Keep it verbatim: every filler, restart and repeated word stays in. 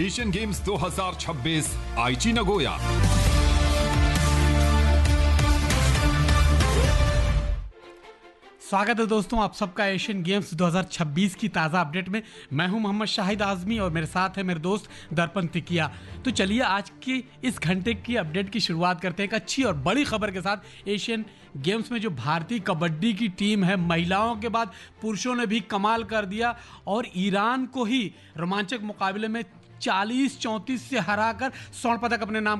Asian games दो हज़ार छब्बीस आईची नगोया। स्वागत है दोस्तों आप सबका एशियन गेम्स दो हज़ार छब्बीस की ताज़ा अपडेट में। मैं हूं मोहम्मद शाहिद आज़मी और मेरे साथ है मेरे दोस्त दर्पण तिकिया। तो चलिए आज की इस घंटे की अपडेट की शुरुआत करते हैं एक अच्छी और बड़ी खबर के साथ। एशियन गेम्स में जो भारतीय कबड्डी की टीम है, महिलाओं के बाद पुरुषों ने भी कमाल कर दिया और ईरान को ही रोमांचक मुकाबले में चालीस चौंतीस से हराकर स्वर्ण पदक अपने नाम